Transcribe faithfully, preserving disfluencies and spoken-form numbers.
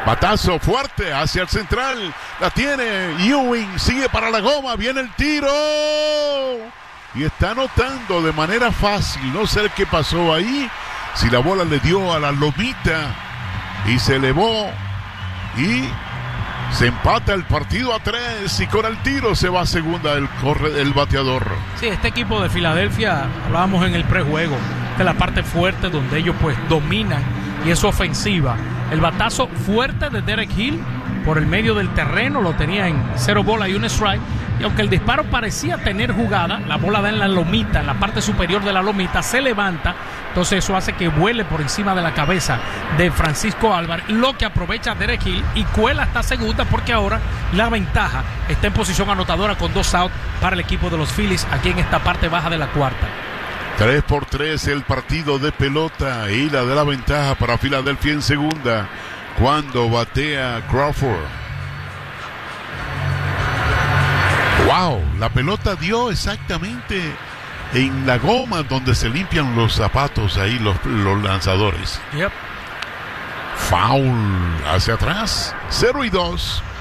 Batazo fuerte hacia el central. La tiene Ewing. Sigue para la goma. Viene el tiro. Y está anotando de manera fácil. No sé qué pasó ahí. Si la bola le dio a la lomita y se elevó. Y se empata el partido a tres. Y con el tiro se va a segunda el, corre, el bateador. Sí, este equipo de Filadelfia, hablábamos en el prejuego, de la parte fuerte donde ellos pues dominan. Y es ofensiva. El batazo fuerte de Derek Hill por el medio del terreno lo tenía en cero bola y un strike. Y aunque el disparo parecía tener jugada, la bola da en la lomita, en la parte superior de la lomita, se levanta. Entonces eso hace que vuele por encima de la cabeza de Francisco Álvarez, lo que aprovecha Derek Hill y cuela hasta segunda, porque ahora la ventaja está en posición anotadora con dos outs para el equipo de los Phillies aquí en esta parte baja de la cuarta. tres por tres el partido de pelota y la de la ventaja para Filadelfia en segunda cuando batea Crawford. Wow, la pelota dio exactamente en la goma donde se limpian los zapatos ahí los, los lanzadores. Yep. Foul hacia atrás, cero y dos.